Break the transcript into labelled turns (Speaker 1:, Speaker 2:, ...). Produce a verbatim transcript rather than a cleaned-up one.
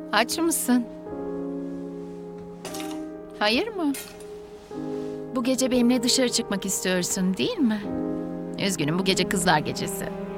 Speaker 1: Aç mısın? Hayır mı? Bu gece benimle dışarı çıkmak istiyorsun, değil mi? Üzgünüm, bu gece kızlar gecesi.